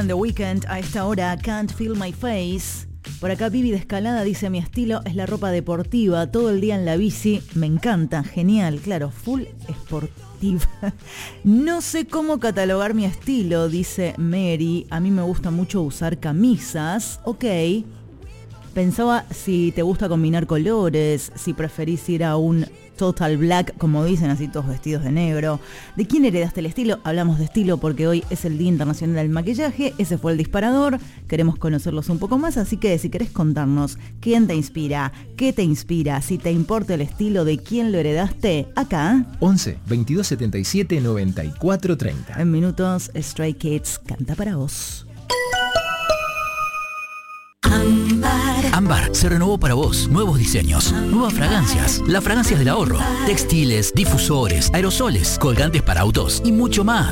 The Weeknd a esta hora, Can't Feel My Face. Por acá Vivi de Escalada dice: mi estilo es la ropa deportiva, todo el día en la bici, me encanta, genial, claro, full esportiva. No sé cómo catalogar mi estilo, dice Mary, a mí me gusta mucho usar camisas, ok. Pensaba si te gusta combinar colores, si preferís ir a un total black, como dicen, así todos vestidos de negro. ¿De quién heredaste el estilo? Hablamos de estilo porque hoy es el Día Internacional del Maquillaje. Ese fue el disparador. Queremos conocerlos un poco más, así que si querés contarnos quién te inspira, qué te inspira, si te importa el estilo, de quién lo heredaste, acá. 11 22 77 94 30. En minutos, Stray Kids canta para vos. Ámbar se renovó para vos. Nuevos diseños, nuevas fragancias, las fragancias del ahorro, textiles, difusores, aerosoles, colgantes para autos y mucho más.